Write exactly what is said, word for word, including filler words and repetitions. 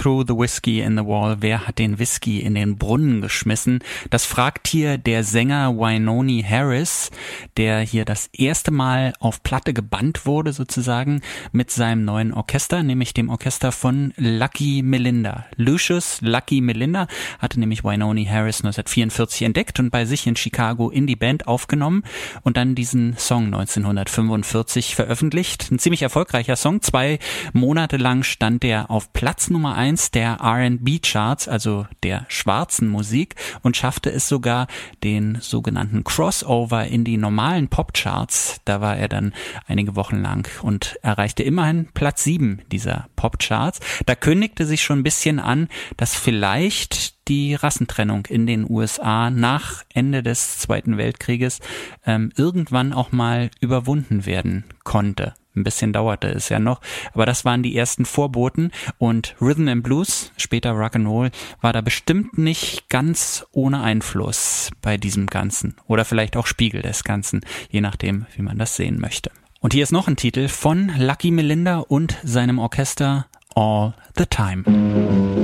threw the whiskey in the wall? Wer hat den Whisky in den Brunnen geschmissen? Das fragt hier der Sänger Wynonie Harris, der hier das erste Mal auf Platte gebannt wurde sozusagen mit seinem neuen Orchester, nämlich dem Orchester von Lucky Melinda. Lucius Lucky Melinda hatte nämlich Wynonie Harris neunzehnhundertvierundvierzig entdeckt und bei sich in Chicago in die Band aufgenommen und dann diesen Song neunzehnhundertfünfundvierzig veröffentlicht. Ein ziemlich erfolgreicher Song. Zwei Monate lang stand der auf Platz Nummer eins der R and B Charts, also der schwarzen Musik, und schaffte es sogar den sogenannten Crossover in die normalen Popcharts. Da war er dann einige Wochen lang und erreichte immerhin Platz sieben dieser Popcharts. Da kündigte sich schon ein bisschen an, dass vielleicht die Rassentrennung in den U S A nach Ende des Zweiten Weltkrieges ähm, irgendwann auch mal überwunden werden konnte. Ein bisschen dauerte es ja noch, aber das waren die ersten Vorboten und Rhythm and Blues, später Rock'n'Roll, war da bestimmt nicht ganz ohne Einfluss bei diesem Ganzen oder vielleicht auch Spiegel des Ganzen, je nachdem, wie man das sehen möchte. Und hier ist noch ein Titel von Lucky Melinda und seinem Orchester All the Time.